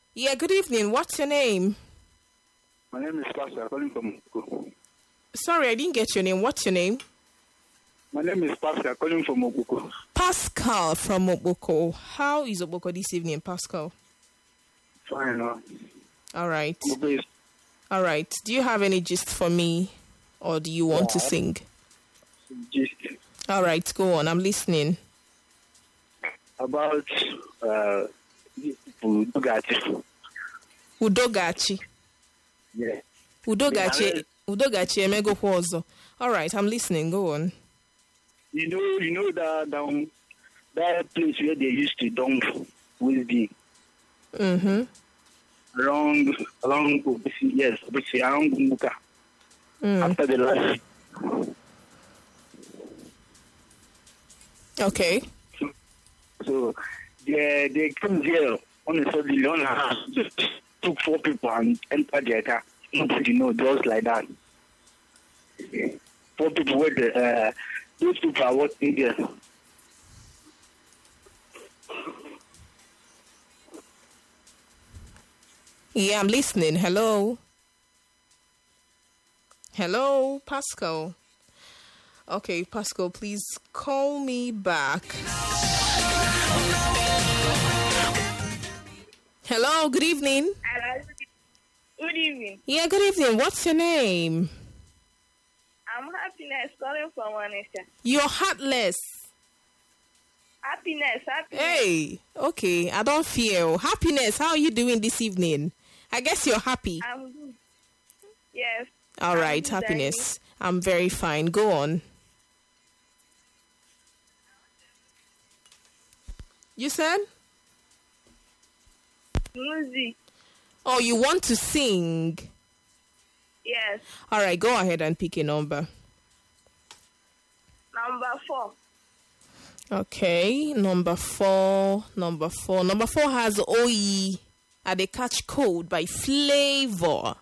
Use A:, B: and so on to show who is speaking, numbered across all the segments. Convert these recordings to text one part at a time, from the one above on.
A: Yeah, good evening. What's your name?
B: My name is Pastor, calling from Okuko.
A: Sorry, I didn't get your name. What's your name?
B: My name is Pastor, calling from Okuko.
A: Pascal from Oboko. How is Oboko this evening, Pascal?
B: Fine,
A: All right.
B: Okuko is
A: All right. Do you have any gist for me, or do you want to sing?
B: just
A: All right, go on. I'm listening.
B: about Bugatti.
A: Udogachi.
B: Yeah.
A: Udogachi emego ọzọ. All right, I'm listening. Go on.
B: You know that place where they used to dump whiskey
A: Mm-hmm.
B: around Obisi, yes, Obisi, around Muka. After the last,
A: Okay.
B: so they came there on a sudden on a house, just took 4 people and entered their car. Nobody know, just like that. 4 people with those people are working there.
A: Yeah, I'm listening. Hello. Hello, Pascal. Okay, Pascal, please call me back. Hello, good evening.
C: Hello. Good evening.
A: Yeah, good evening. What's your name?
C: I'm Happiness calling from Onitsha.
A: You're heartless.
C: Happiness.
A: Hey, okay, I don't feel. Happiness, how are you doing this evening? I guess you're happy.
C: I'm good. Yes.
A: All
C: I'm
A: right,
C: good,
A: Happiness. I'm very fine. Go on. You said?
C: Music.
A: Oh, you want to sing?
C: Yes.
A: All right, go ahead and pick a number.
C: Number 4.
A: Okay, number 4. Number 4 has Oyi at the Catch Code by Flavor.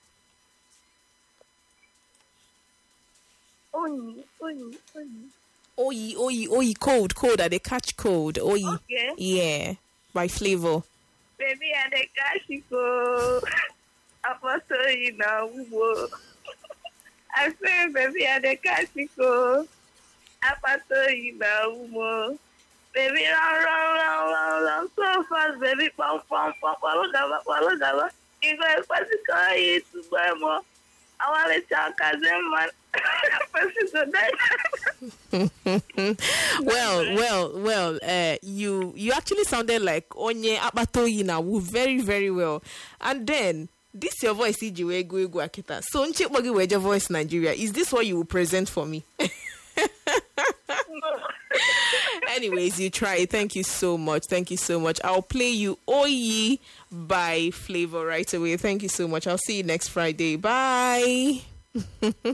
A: Oyi, code at the Catch Code. Oyi.
C: Okay.
A: Yeah, by Flavor.
C: Baby, and the Kashiko. Apostle, you know. I say, baby, and the Kashiko. Apostle, you know. Baby, run, so fast, baby, pom, follow that. You go to call you to buy more. I want to tell cousin, man.
A: Well, you actually sounded like Onye Abatoyi now, very, very well. And then this your voice, Ijiwe Egu Akita. So Nchekbogi Weja Voice Nigeria. Is this what you will present for me? Anyways, you try. Thank you so much. I'll play you Oyi by Flavor right away. Thank you so much. I'll see you next Friday. Bye.